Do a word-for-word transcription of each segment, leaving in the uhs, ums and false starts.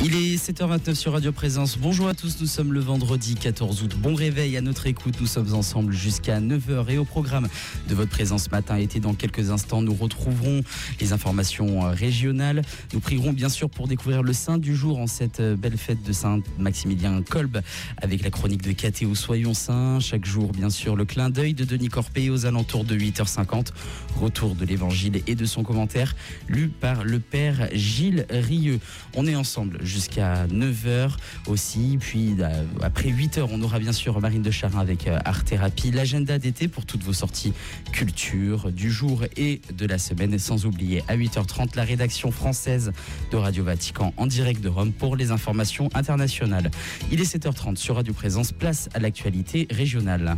Il est sept heures vingt-neuf sur Radio Présence. Bonjour à tous, nous sommes le vendredi quatorze août. Bon réveil à notre écoute, nous sommes ensemble jusqu'à neuf heures. Et au programme de votre présence matin été, dans quelques instants, nous retrouverons les informations régionales. Nous prierons bien sûr pour découvrir le saint du jour en cette belle fête de Saint-Maximilien Kolbe avec la chronique de Cathéo Soyons Saints. Chaque jour, bien sûr, le clin d'œil de Denis Corpé aux alentours de huit heures cinquante. Retour de l'évangile et de son commentaire lu par le père Gilles Rieux. On est ensemble jusqu'à neuf heures aussi, puis euh, après huit heures, on aura bien sûr Marine de Charin avec euh, Art Thérapie, l'agenda d'été pour toutes vos sorties culture du jour et de la semaine, sans oublier à huit heures trente la rédaction française de Radio Vatican en direct de Rome pour les informations internationales. Il est sept heures trente sur Radio Présence, place à l'actualité régionale.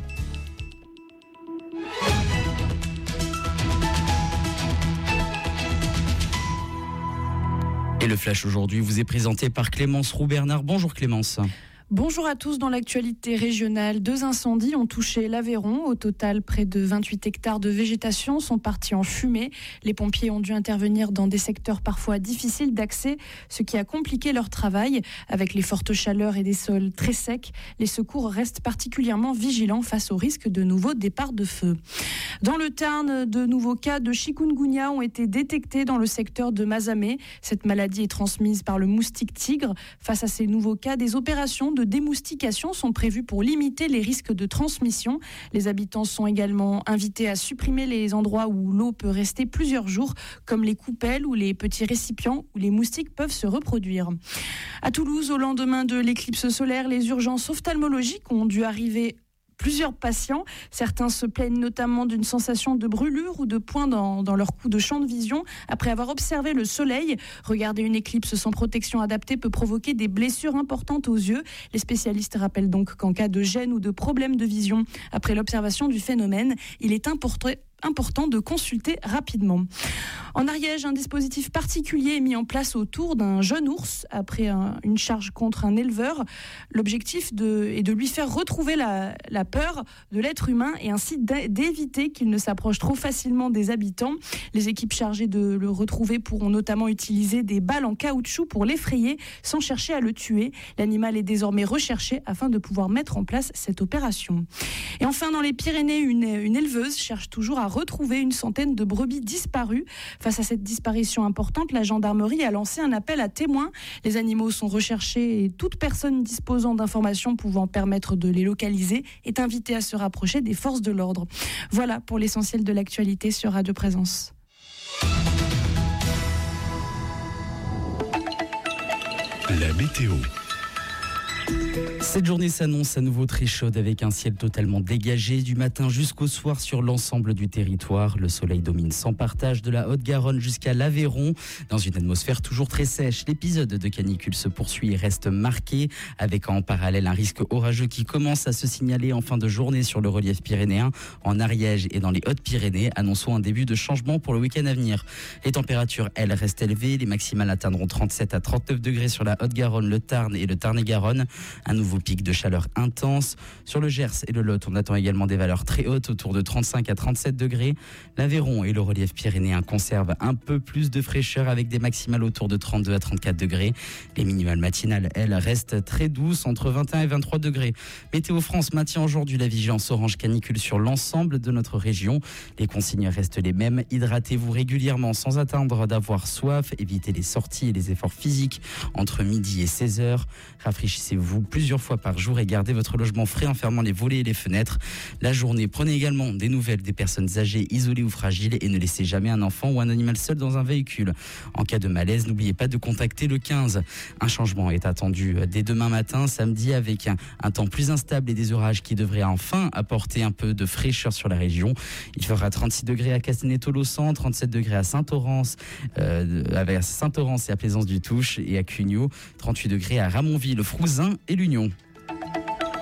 Et le flash aujourd'hui vous est présenté par Clémence Roux-Bernard. Bonjour Clémence. Bonjour à tous. Dans l'actualité régionale, deux incendies ont touché l'Aveyron. Au total, près de vingt-huit hectares de végétation sont partis en fumée. Les pompiers ont dû intervenir dans des secteurs parfois difficiles d'accès, ce qui a compliqué leur travail. Avec les fortes chaleurs et des sols très secs, les secours restent particulièrement vigilants face au risque de nouveaux départs de feu. Dans le Tarn, de nouveaux cas de chikungunya ont été détectés dans le secteur de Mazamet. Cette maladie est transmise par le moustique tigre. Face à ces nouveaux cas, des opérations de démoustication sont prévues pour limiter les risques de transmission. Les habitants sont également invités à supprimer les endroits où l'eau peut rester plusieurs jours, comme les coupelles ou les petits récipients où les moustiques peuvent se reproduire. À Toulouse, au lendemain de l'éclipse solaire, les urgences ophtalmologiques ont dû arriver plusieurs patients. Certains se plaignent notamment d'une sensation de brûlure ou de points dans, dans leur cou de champ de vision après avoir observé le soleil. Regarder une éclipse sans protection adaptée peut provoquer des blessures importantes aux yeux. Les spécialistes rappellent donc qu'en cas de gêne ou de problème de vision après l'observation du phénomène, il est important important de consulter rapidement. En Ariège, un dispositif particulier est mis en place autour d'un jeune ours après un, une charge contre un éleveur. L'objectif de, est de lui faire retrouver la, la peur de l'être humain et ainsi d'éviter qu'il ne s'approche trop facilement des habitants. Les équipes chargées de le retrouver pourront notamment utiliser des balles en caoutchouc pour l'effrayer sans chercher à le tuer. L'animal est désormais recherché afin de pouvoir mettre en place cette opération. Et enfin, dans les Pyrénées, une, une éleveuse cherche toujours à retrouver une centaine de brebis disparues. Face à cette disparition importante, la gendarmerie a lancé un appel à témoins. Les animaux sont recherchés et toute personne disposant d'informations pouvant permettre de les localiser est invitée à se rapprocher des forces de l'ordre. Voilà pour l'essentiel de l'actualité sur Radio Présence. La météo. Cette journée s'annonce à nouveau très chaude avec un ciel totalement dégagé du matin jusqu'au soir sur l'ensemble du territoire. Le soleil domine sans partage de la Haute-Garonne jusqu'à l'Aveyron dans une atmosphère toujours très sèche. L'épisode de canicule se poursuit et reste marqué avec en parallèle un risque orageux qui commence à se signaler en fin de journée sur le relief pyrénéen, en Ariège et dans les Hautes-Pyrénées. Annonçons un début de changement pour le week-end à venir. Les températures, elles, restent élevées. Les maximales atteindront trente-sept à trente-neuf degrés sur la Haute-Garonne, le Tarn et le Tarn-et-Garonne. Un nouveau pic de chaleur intense. Sur le Gers et le Lot, on attend également des valeurs très hautes autour de trente-cinq à trente-sept degrés. L'Aveyron et le relief pyrénéen conservent un peu plus de fraîcheur avec des maximales autour de trente-deux à trente-quatre degrés. Les minimales matinales, elles, restent très douces entre vingt et un et vingt-trois degrés. Météo France maintient aujourd'hui la vigilance orange canicule sur l'ensemble de notre région. Les consignes restent les mêmes. Hydratez-vous régulièrement sans attendre d'avoir soif. Évitez les sorties et les efforts physiques entre midi et seize heures. Rafraîchissez-vous plusieurs fois par jour et gardez votre logement frais en fermant les volets et les fenêtres. La journée, prenez également des nouvelles des personnes âgées, isolées ou fragiles et ne laissez jamais un enfant ou un animal seul dans un véhicule. En cas de malaise, n'oubliez pas de contacter le quinze. Un changement est attendu dès demain matin, samedi, avec un, un temps plus instable et des orages qui devraient enfin apporter un peu de fraîcheur sur la région. Il fera trente-six degrés à Castanet-Tolosan, trente-sept degrés à Saint-Orens, euh, à Saint-Orens et à Plaisance-du-Touche et à Cugnot, trente-huit degrés à Ramonville, Frouzin et l'Union.